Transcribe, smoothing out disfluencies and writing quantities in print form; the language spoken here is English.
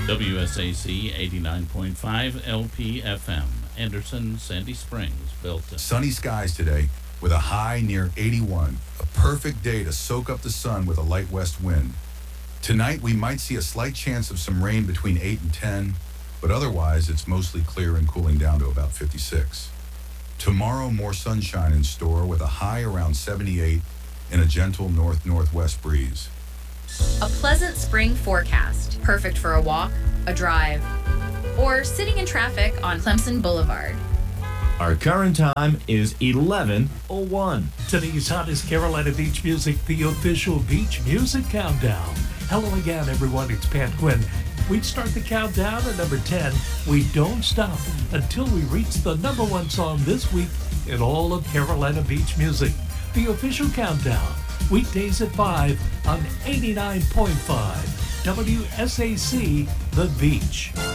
WSAC 89.5 LPFM, Anderson, Sandy Springs, Belton. Sunny skies today with a high near 81. A perfect day to soak up the sun with a light west wind. Tonight, we might see a slight chance of some rain between 8 and 10, but otherwise, it's mostly clear and cooling down to about 56. Tomorrow, more sunshine in store with a high around 78 and a gentle north-northwest breeze. A pleasant spring forecast, perfect for a walk, a drive, or sitting in traffic on Clemson Boulevard. Our current time is 11:01. Today's hottest Carolina beach music, the official beach music countdown. Hello again, everyone. It's Pat Quinn. We start the countdown at number 10. We don't stop until we reach the number one song this week in all of Carolina beach music. The official countdown, weekdays at 5 on 89.5 WSAC The Beach.